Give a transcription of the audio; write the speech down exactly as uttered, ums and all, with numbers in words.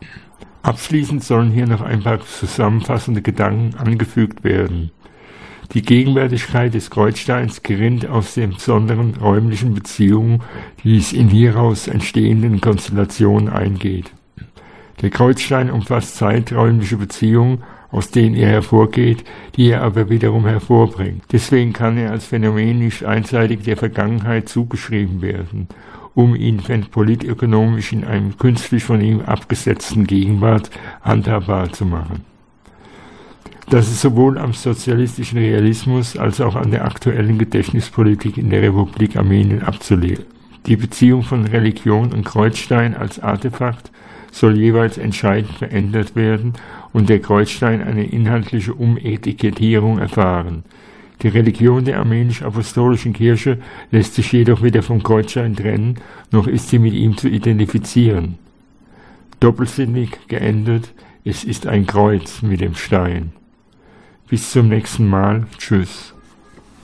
Abschließend sollen hier noch ein paar zusammenfassende Gedanken angefügt werden. Die Gegenwärtigkeit des Kreuzsteins gerinnt aus den besonderen räumlichen Beziehungen, die es in hieraus entstehenden Konstellationen eingeht. Der Kreuzstein umfasst zeiträumliche Beziehungen, aus denen er hervorgeht, die er aber wiederum hervorbringt. Deswegen kann er als Phänomen nicht einseitig der Vergangenheit zugeschrieben werden, um ihn politökonomisch in einem künstlich von ihm abgesetzten Gegenwart handhabbar zu machen. Das ist sowohl am sozialistischen Realismus als auch an der aktuellen Gedächtnispolitik in der Republik Armenien abzulesen. Die Beziehung von Religion und Kreuzstein als Artefakt soll jeweils entscheidend verändert werden und der Kreuzstein eine inhaltliche Umetikettierung erfahren. Die Religion der armenisch-apostolischen Kirche lässt sich jedoch weder vom Kreuzstein trennen, noch ist sie mit ihm zu identifizieren. Doppelsinnig geendet, es ist ein Kreuz mit dem Stein. Bis zum nächsten Mal. Tschüss.